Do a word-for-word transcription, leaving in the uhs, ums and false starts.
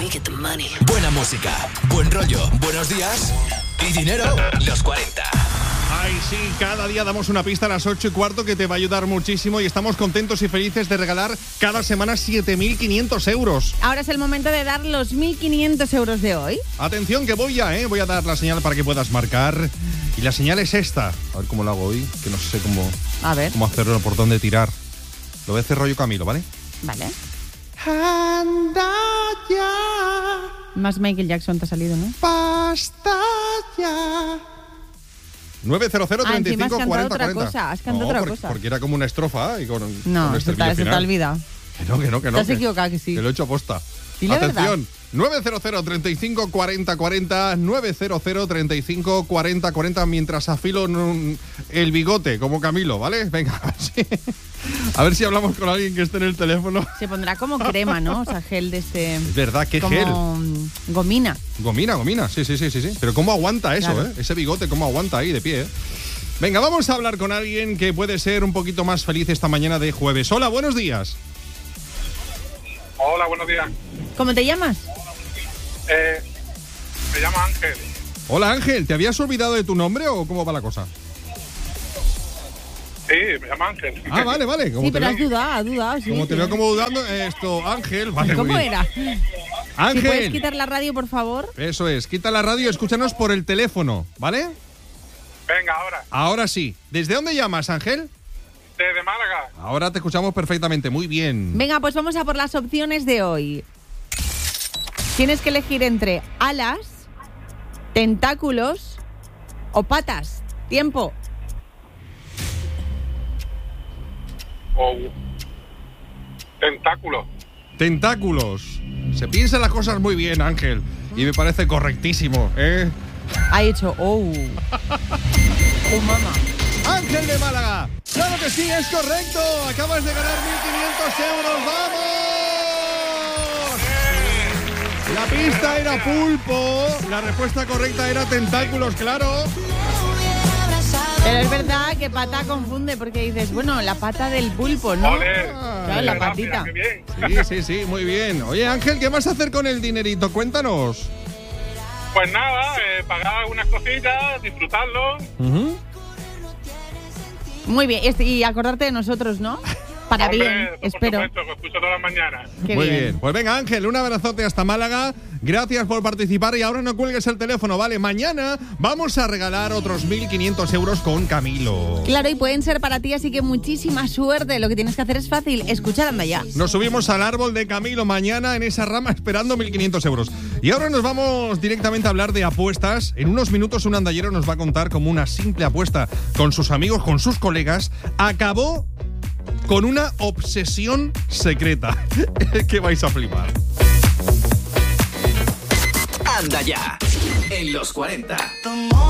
Buena música, buen rollo, buenos días y dinero. Los cuarenta. Ay, sí, cada día damos una pista a las ocho y cuarto que te va a ayudar muchísimo y estamos contentos y felices de regalar cada semana siete mil quinientos euros. Ahora es el momento de dar los mil quinientos euros de hoy. Atención que voy ya, ¿eh? Voy a dar la señal para que puedas marcar. Y la señal es esta. A ver cómo lo hago hoy, que no sé cómo, A ver. cómo hacerlo, por dónde tirar. Lo voy a hacer rollo Camilo, ¿vale? Vale. Anda ya. Más Michael Jackson te ha salido, ¿no? Basta ya. nueve cero cero, treinta y cinco, ah, encima has cuarenta, cantado otra cuarenta. cosa, has cantado no, otra porque, cosa. porque era como una estrofa y con, No, con se estribillo te, se te ha final. olvidado. Que no, que no, que no. Te has que, equivocado, que sí. Que lo he hecho aposta. Dile la Atención, verdad. nueve cero cero, treinta y cinco, cuarenta, cuarenta, nueve cero cero, treinta y cinco, cuarenta, cuarenta, mientras afilo un, el bigote, como Camilo, ¿vale? Venga, a ver, si, a ver si hablamos con alguien que esté en el teléfono. Se pondrá como crema, ¿no? O sea, gel de este... Es verdad, qué como gel. Gomina. Gomina, gomina, sí, sí, sí, sí, sí. Pero ¿cómo aguanta eso, Claro. eh? Ese bigote, ¿cómo aguanta ahí de pie, eh? Venga, vamos a hablar con alguien que puede ser un poquito más feliz esta mañana de jueves. Hola, buenos días. Hola, buenos días. ¿Cómo te llamas? Eh, me llamo Ángel. Hola, Ángel, ¿te habías olvidado de tu nombre o cómo va la cosa? Sí, me llamo Ángel. Ah, vale, vale. Como Sí, te pero has veo, dudado, has dudado. Sí, como sí. te veo como dudando, esto, Ángel, vale, muy ¿Cómo bien. era? Ángel. Si puedes quitar la radio, por favor. Eso es, quita la radio y escúchanos por el teléfono, ¿vale? Venga, ahora. Ahora sí. ¿Desde dónde llamas, Ángel? Desde Málaga. Ahora te escuchamos perfectamente, muy bien. Venga, pues vamos a por las opciones de hoy. Tienes que elegir entre alas, tentáculos o patas. Tiempo. O tentáculo. Tentáculos. Se piensan las cosas muy bien, Ángel. Y me parece correctísimo, ¿eh? Ha hecho, oh. Oh, mamá. Ángel de Málaga. Claro que sí, es correcto. Acabas de ganar mil quinientos euros. ¡Vamos! La pista era pulpo. La respuesta correcta era tentáculos, claro. Pero es verdad que pata confunde porque dices, bueno, la pata del pulpo, ¿no? Ole. Claro, la Gracias, patita. qué bien. Sí, sí, sí, muy bien. Oye, Ángel, ¿qué vas a hacer con el dinerito? Cuéntanos. Pues nada, eh, pagar algunas cositas, disfrutarlo. Uh-huh. Muy bien, y- y acordarte de nosotros, ¿no? Para Hombre, bien, por espero. supuesto, que escucho todas las mañanas. Qué Muy bien. Pues venga, Ángel, un abrazote hasta Málaga. Gracias por participar y ahora no cuelgues el teléfono, ¿vale? Mañana vamos a regalar otros mil quinientos euros con Camilo. Claro, y pueden ser para ti, así que muchísima suerte. Lo que tienes que hacer es fácil, escuchar Anda Ya. Nos subimos al árbol de Camilo mañana en esa rama esperando mil quinientos euros. Y ahora nos vamos directamente a hablar de apuestas. En unos minutos un andallero nos va a contar cómo una simple apuesta con sus amigos, con sus colegas, acabó con una obsesión secreta. Es que vais a flipar. Anda ya. En los cuarenta.